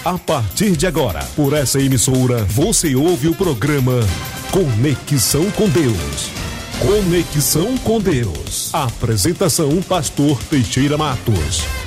A partir de agora, por essa emissora, você ouve o programa Conexão com Deus. Conexão com Deus. Apresentação: Pastor Teixeira Matos.